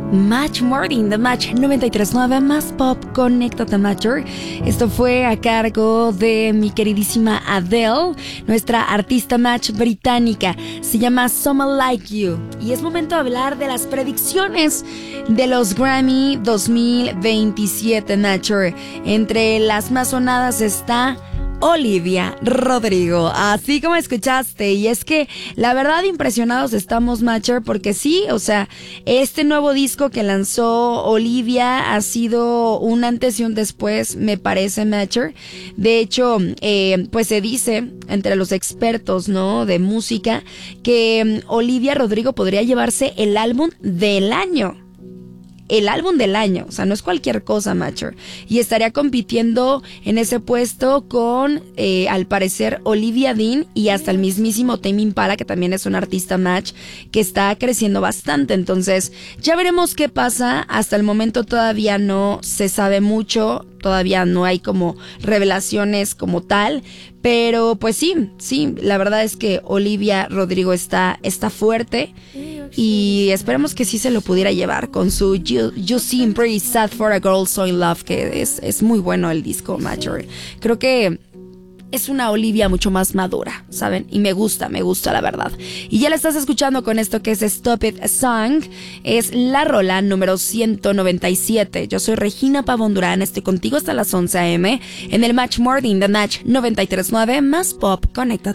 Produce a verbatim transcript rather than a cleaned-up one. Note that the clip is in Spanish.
Match Morning, The Match noventa y tres punto nueve más Pop, Conéctate Matcher. Esto fue a cargo de mi queridísima Adele, nuestra artista Match británica. Se llama Someone Like You. Y es momento de hablar de las predicciones de los Grammy dos mil veintisiete, Matcher. Entre las más sonadas está Olivia Rodrigo, así como escuchaste. Y es que la verdad impresionados estamos, Matcher, porque sí, o sea, este nuevo disco que lanzó Olivia ha sido un antes y un después, me parece, Matcher. De hecho, eh, pues se dice entre los expertos, ¿no?, de música, que um, Olivia Rodrigo podría llevarse el álbum del año. El álbum del año, o sea, no es cualquier cosa, Matcher. Y estaría compitiendo en ese puesto con, eh, al parecer, Olivia Dean y hasta el mismísimo Tame Impala, que también es un artista Match que está creciendo bastante. Entonces, ya veremos qué pasa. Hasta el momento todavía no se sabe mucho, todavía no hay como revelaciones como tal. Pero pues sí, sí, la verdad es que Olivia Rodrigo está, está fuerte y esperemos que sí se lo pudiera llevar con su You, you Seem Pretty Sad for a Girl So In Love, que es, es muy bueno el disco, Matcher. Creo que es una Olivia mucho más madura, ¿saben? Y me gusta, me gusta la verdad. Y ya la estás escuchando con esto que es Stop It Song. Es la rola número ciento noventa y siete. Yo soy Regina Pavón Durán, estoy contigo hasta las once a eme en el Match Morning, The Match noventa y tres punto nueve más Pop, Conéctate.